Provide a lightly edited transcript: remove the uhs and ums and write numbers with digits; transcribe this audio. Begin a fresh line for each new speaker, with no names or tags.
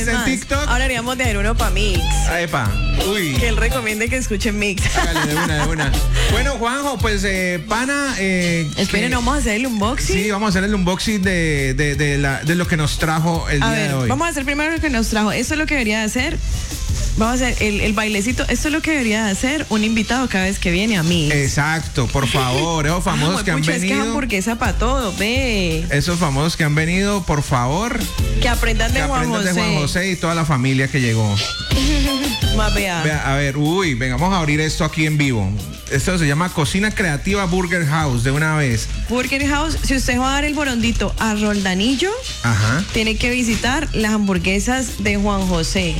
en TikTok.
Ahora haríamos de uno para Mix.
Epa, uy.
Que él recomiende que escuchen Mix.
Hágale de una. Bueno, Juanjo, pues, pana.
Esperen, vamos a hacer el unboxing.
Sí, vamos a hacer el unboxing de lo que nos trajo el día de hoy.
Vamos a hacer primero lo que nos trajo. Eso es lo que debería hacer. Vamos a hacer el bailecito. Esto es lo que debería hacer un invitado cada vez que viene a mí.
Exacto, por favor, esos famosos que han venido.
Es que es hamburguesa para todo, ve.
Esos famosos que han venido, por favor.
Que aprendan de Juan José.
De Juan José y toda la familia que llegó.
Más vea.
A ver, vamos a abrir esto aquí en vivo. Esto se llama Cocina Creativa Burger House, de una vez.
Burger House, si usted va a dar el borondito a Roldanillo,
ajá,
tiene que visitar las hamburguesas de Juan José.